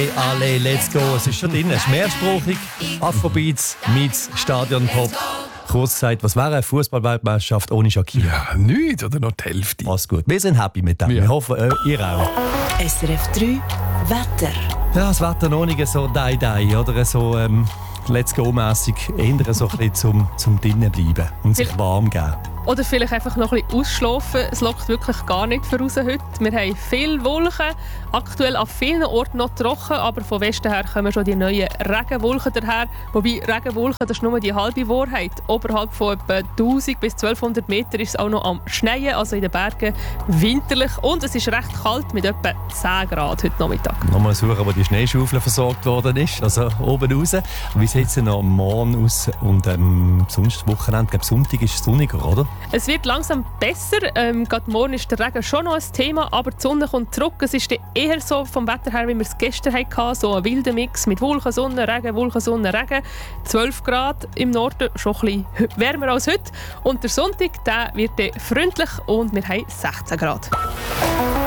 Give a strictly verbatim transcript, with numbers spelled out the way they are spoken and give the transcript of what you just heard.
alle, alle, let's go. Es ist schon drin, es ist mehrsprachig. Afrobeats meets Stadionpop. Kurz gesagt, was wäre eine Fußball-Weltmeisterschaft ohne Shakira? Ja, nichts oder noch die Hälfte. Passt gut. Wir sind happy mit dem. Ja. Wir hoffen, äh, ihr auch. S R F drei Wetter. Ja, das Wetter noch nicht so die-die, oder so ähm, let's go-mässig. Eher so ein bisschen zum, zum drinnen bleiben und sich warm geben. Oder vielleicht einfach noch ein bisschen ausschlafen. Es lockt wirklich gar nicht voraus heute. Wir haben viele Wolken. Aktuell an vielen Orten noch trocken, aber von Westen her kommen schon die neuen Regenwolken daher. Wobei Regenwolken, das ist nur die halbe Wahrheit. Oberhalb von etwa tausend bis zwölfhundert Meter ist es auch noch am Schneien, also in den Bergen winterlich. Und es ist recht kalt mit etwa zehn Grad heute Nachmittag. Nochmal suchen, wo die Schneeschaufel versorgt worden ist, also oben raus. Wie sieht es denn noch morgen aus? Und ähm, sonst Wochenende, ich glaube Sonntag ist es sonniger, oder? Es wird langsam besser. Ähm, gerade morgen ist der Regen schon noch ein Thema, aber die Sonne kommt zurück. Es ist eher so vom Wetter her, wie wir es gestern hatten, so ein wilder Mix mit Wolken, Sonne, Regen, Wolken, Sonne, Regen. zwölf Grad im Norden, schon ein bisschen wärmer als heute. Und der Sonntag der wird dann freundlich und wir haben sechzehn Grad.